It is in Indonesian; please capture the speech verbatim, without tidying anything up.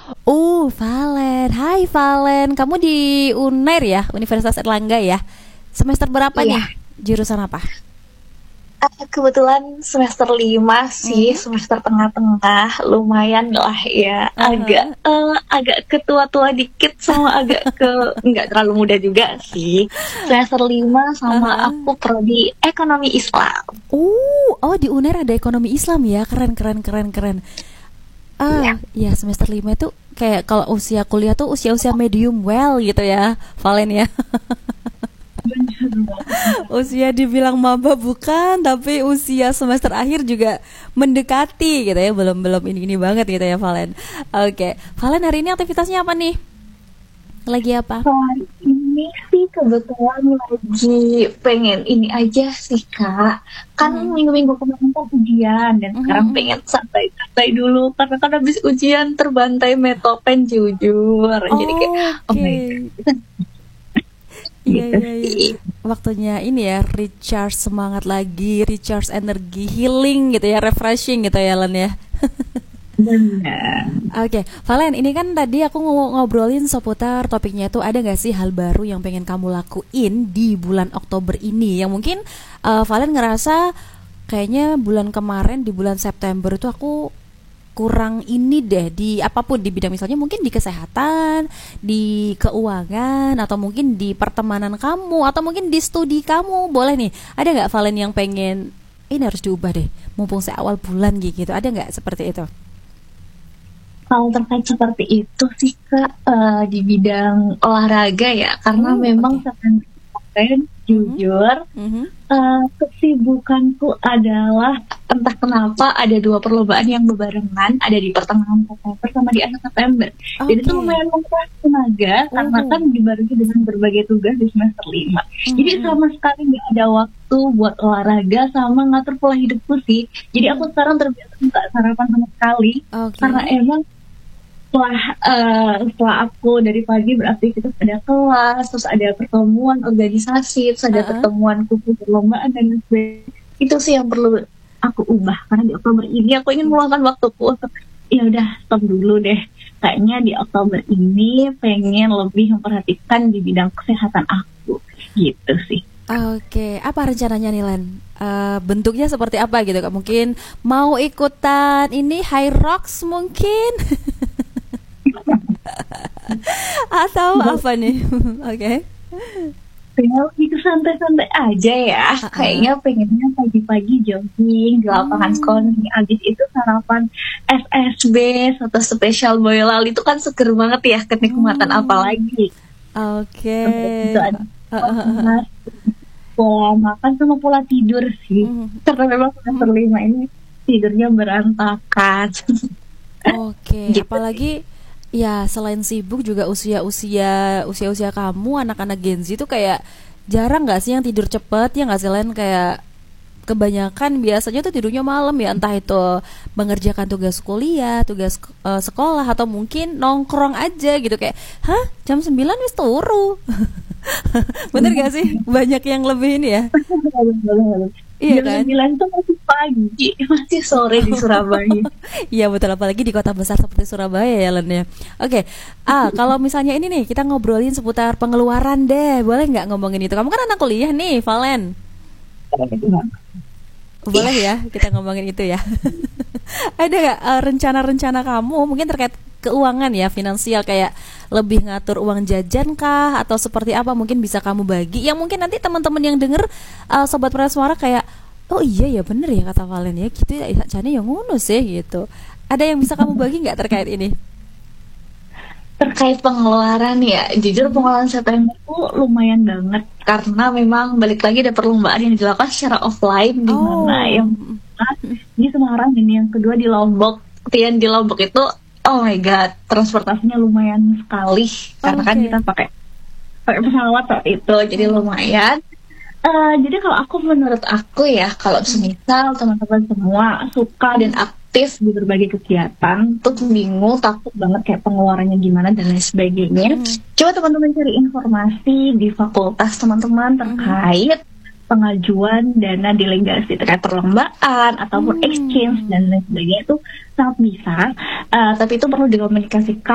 Oh, Valen. Hai Valen, kamu di UNER ya, Universitas Erlangga ya. Semester berapa nih? Iya, Jurusan apa? eh, kebetulan semester lima sih, Mhm. semester tengah-tengah, lumayan lah ya, agak Aha. eh, agak ketua-tua dikit sama agak ke nggak terlalu muda juga sih. Semester lima sama Aha. aku prodi ekonomi Islam. Uh, oh di UNER ada ekonomi Islam ya. Keren keren keren keren. Iya, Ah, ya semester lima itu kayak kalau usia kuliah tuh usia-usia medium well gitu ya, Valen ya. bener banget. Usia dibilang maba bukan, tapi usia semester akhir juga mendekati gitu ya. Belum belum ini ini banget gitu ya, Valen. Oke, Valen hari ini aktivitasnya apa nih? Lagi apa? Hari ini sih kebetulan lagi pengen ini aja sih Kak. Kan Mhm. minggu-minggu kemarin kan ujian dan Mhm, sekarang mhm. pengen santai-santai dulu karena kan habis ujian terbantai metopen jujur. Jadi kayak oh Oke. my god Iya gitu iya iya. sih. Waktunya ini ya recharge semangat lagi, recharge energi, healing gitu ya, refreshing gitu ya Len ya. Benar. Oke, Valen, ini kan tadi aku ngo- ngobrolin seputar topiknya itu ada nggak sih hal baru yang pengen kamu lakuin di bulan Oktober ini yang mungkin eh, Valen ngerasa kayaknya bulan kemarin di bulan September itu aku kurang ini deh di apapun di bidang misalnya mungkin di kesehatan, di keuangan atau mungkin di pertemanan kamu atau mungkin di studi kamu. Boleh nih. Ada nggak Valen yang pengen ini harus diubah deh mumpung saya awal bulan gitu. Ada nggak seperti itu? Kalau terkait seperti itu sih Kak, eh, di bidang olahraga ya, karena Oh, memang oke. kemarin Mhm, jujur mhm. eh, kesibukanku adalah entah kenapa ada dua perlombaan yang berbarengan, ada di pertengahan September sama di akhir September. Jadi itu Oke. lumayan menguras tenaga karena kan Oh. dibarengi dengan berbagai tugas di semester lima. Mhm, Jadi mhm. sama sekali nggak ada waktu buat olahraga sama ngatur pola hidupku sih. Jadi aku Mhm. sekarang terbiasa nggak sarapan sama sekali karena Oke. emang setelah eh, setelah aku dari pagi beraktivitas ada kelas, terus ada pertemuan organisasi, terus ada Heeh. pertemuan kupu perlombaan dan lain sebagainya. Itu sih yang perlu aku ubah karena di Oktober ini aku ingin meluangkan waktuku untuk ya udah stop dulu deh. Kayaknya di Oktober ini pengen lebih memperhatikan di bidang kesehatan aku gitu sih. Oke, apa rencananya nih Len? Eh, bentuknya seperti apa gitu Kak? Mungkin mau ikutan ini High Rocks mungkin atau apa nih? Oke. Ya, itu santai-santai aja ya. Heeh. Kayaknya pengennya pagi-pagi jogging di lapangan sekolah Hmm. nih. Abis itu sarapan S S B atau spesial boylal itu kan seger banget ya. Kenikmatan apa Hmm. lagi? Oke. Udah itu ada Heeh. pola makan sama pola tidur sih. Mhm. Karena memang semester Mhm. lima ini tidurnya berantakan. Oke, Gitu sih. apalagi ya selain sibuk juga usia-usia usia-usia kamu anak-anak Gen Z itu kayak jarang nggak sih yang tidur cepet ya nggak sih Len kayak kebanyakan biasanya tuh tidurnya malam ya entah itu mengerjakan tugas kuliah, tugas eh, sekolah atau mungkin nongkrong aja gitu kayak hah jam sembilan wis turu. Bener gak sih? Banyak yang lebih ini ya. Iya Jam kan? sembilan tuh masih pagi, masih sore di Surabaya. Iya betul apalagi di kota besar seperti Surabaya ya Len ya. Oke, ah kalau misalnya ini nih kita ngobrolin seputar pengeluaran deh, boleh nggak ngomongin itu? Kamu kan anak kuliah nih, Valen. Iya. Boleh ya kita ngomongin itu ya. Ada nggak eh, rencana-rencana kamu mungkin terkait keuangan ya, finansial kayak lebih ngatur uang jajan kah atau seperti apa? Mungkin bisa kamu bagi. Yang mungkin nanti teman-teman yang denger eh, sobat Praswara kayak oh iya ya bener ya kata Valen ya gitu ya jane yang ngono sih gitu. Ada yang bisa kamu bagi nggak terkait ini? Terkait pengeluaran ya, jujur Mhm. pengeluaran September tuh lumayan banget karena memang balik lagi ada perlombaan yang dilakukan secara offline di mana Oh. yang pertama di Semarang dan yang kedua di Lombok. Kemudian di Lombok itu oh my god, transportasinya lumayan sekali karena kan kita Oke. pakai pakai pesawat saat itu jadi Mhm. lumayan. Eh, jadi kalau aku menurut aku ya kalau Mhm. semisal teman-teman semua suka dan Mhm. aktif di berbagai kegiatan terus bingung takut banget kayak pengeluarannya gimana dan lain sebagainya, Mhm. coba teman-teman cari informasi di fakultas teman-teman Mhm. terkait pengajuan dana delegasi terkait perlombaan ataupun exchange Hmm. dan lain sebagainya itu sangat bisa. Eh, tapi itu perlu dikomunikasikan